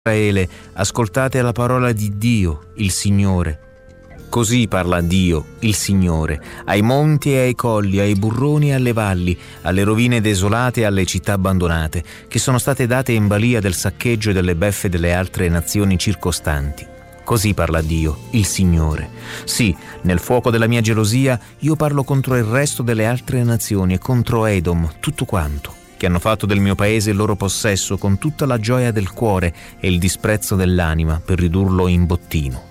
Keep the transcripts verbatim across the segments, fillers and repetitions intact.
Israele, ascoltate la parola di Dio, il Signore. Così parla Dio, il Signore, ai monti e ai colli, ai burroni e alle valli, alle rovine desolate e alle città abbandonate, che sono state date in balia del saccheggio e delle beffe delle altre nazioni circostanti. Così parla Dio, il Signore. Sì, nel fuoco della mia gelosia io parlo contro il resto delle altre nazioni e contro Edom, tutto quanto, che hanno fatto del mio paese il loro possesso con tutta la gioia del cuore e il disprezzo dell'anima per ridurlo in bottino.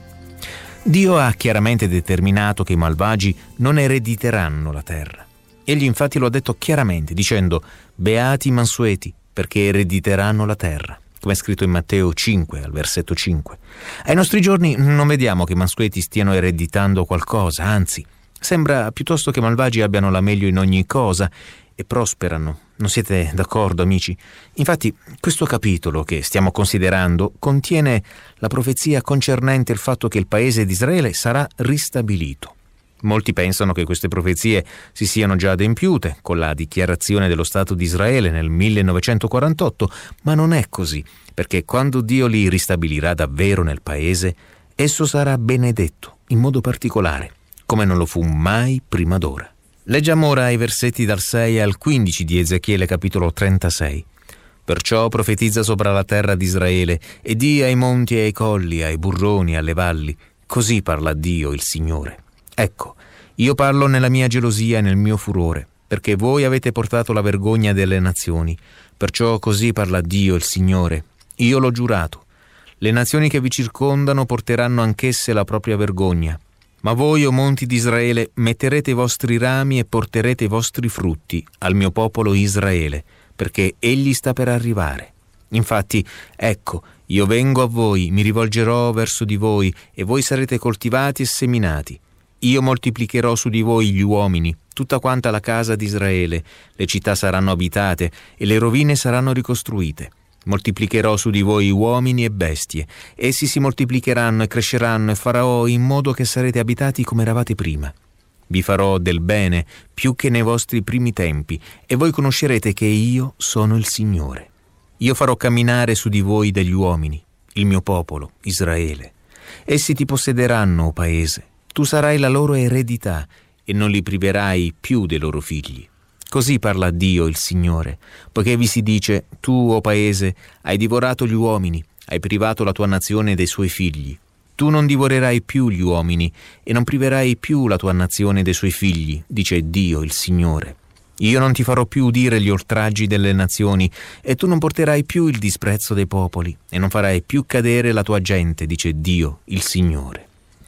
Dio ha chiaramente determinato che i malvagi non erediteranno la terra. Egli infatti lo ha detto chiaramente, dicendo: beati i mansueti, perché erediteranno la terra, come è scritto in Matteo cinque, al versetto cinque. Ai nostri giorni non vediamo che i mansueti stiano ereditando qualcosa, anzi, sembra piuttosto che i malvagi abbiano la meglio in ogni cosa e prosperano. Non siete d'accordo, amici? Infatti, questo capitolo che stiamo considerando contiene la profezia concernente il fatto che il paese di Israele sarà ristabilito. Molti pensano che queste profezie si siano già adempiute con la dichiarazione dello Stato di Israele nel millenovecentoquarantotto, ma non è così, perché quando Dio li ristabilirà davvero nel paese, esso sarà benedetto in modo particolare, come non lo fu mai prima d'ora. Leggiamo ora i versetti dal sei al quindici di Ezechiele capitolo trentasei. Perciò profetizza sopra la terra di Israele e di ai monti e ai colli, ai burroni e alle valli. Così parla Dio, il Signore. Ecco, io parlo nella mia gelosia e nel mio furore, perché voi avete portato la vergogna delle nazioni. Perciò così parla Dio, il Signore. Io l'ho giurato. Le nazioni che vi circondano porteranno anch'esse la propria vergogna. Ma voi, o monti di Israele, metterete i vostri rami e porterete i vostri frutti al mio popolo Israele, perché egli sta per arrivare. Infatti, ecco, io vengo a voi, mi rivolgerò verso di voi, e voi sarete coltivati e seminati. Io moltiplicherò su di voi gli uomini, tutta quanta la casa di Israele, le città saranno abitate e le rovine saranno ricostruite. Moltiplicherò su di voi uomini e bestie, essi si moltiplicheranno e cresceranno e farò in modo che sarete abitati come eravate prima. Vi farò del bene più che nei vostri primi tempi e voi conoscerete che io sono il Signore. Io farò camminare su di voi degli uomini, il mio popolo, Israele. Essi ti possederanno, o paese, tu sarai la loro eredità e non li priverai più dei loro figli. Così parla Dio, il Signore, poiché vi si dice: tu, o paese, hai divorato gli uomini, hai privato la tua nazione dei suoi figli. Tu non divorerai più gli uomini e non priverai più la tua nazione dei suoi figli, dice Dio, il Signore. Io non ti farò più udire gli oltraggi delle nazioni e tu non porterai più il disprezzo dei popoli e non farai più cadere la tua gente, dice Dio, il Signore.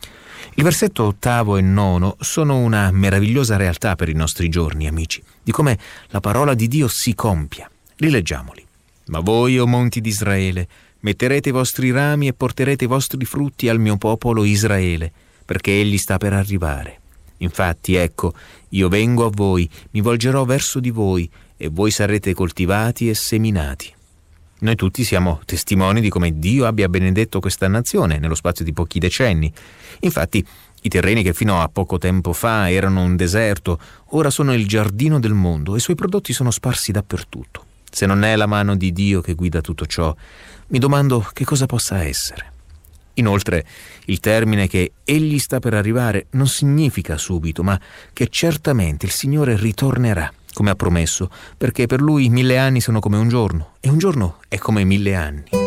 Il versetto ottavo e nono sono una meravigliosa realtà per i nostri giorni, amici, di come la parola di Dio si compia. Rileggiamoli. Ma voi, o monti di Israele, metterete i vostri rami e porterete i vostri frutti al mio popolo Israele, perché egli sta per arrivare. Infatti, ecco, io vengo a voi, mi volgerò verso di voi, e voi sarete coltivati e seminati. Noi tutti siamo testimoni di come Dio abbia benedetto questa nazione nello spazio di pochi decenni. Infatti, i terreni che fino a poco tempo fa erano un deserto, ora sono il giardino del mondo e i suoi prodotti sono sparsi dappertutto. Se non è la mano di Dio che guida tutto ciò, mi domando che cosa possa essere. Inoltre, il termine che egli sta per arrivare non significa subito, ma che certamente il Signore ritornerà, come ha promesso, perché per lui mille anni sono come un giorno, e un giorno è come mille anni.